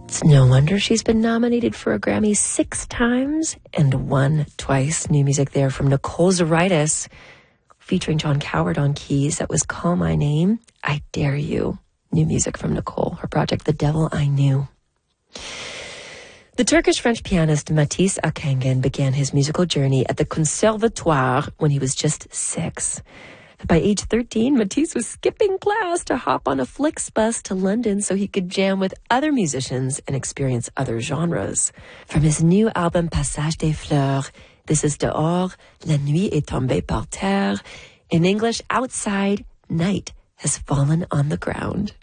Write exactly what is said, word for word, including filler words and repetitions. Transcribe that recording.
It's no wonder she's been nominated for a Grammy six times and won twice. New music there from Nicole Zaritis, featuring John Coward on keys. That was Call My Name, I Dare You. New music from Nicole, her project The Devil I Knew. The Turkish-French pianist Matisse Akangan began his musical journey at the Conservatoire when he was just six. By age thirteen, Matisse was skipping class to hop on a Flixbus to London so he could jam with other musicians and experience other genres. From his new album Passage des Fleurs, this is Dehors, La nuit est tombée par terre. In English, outside, night has fallen on the ground.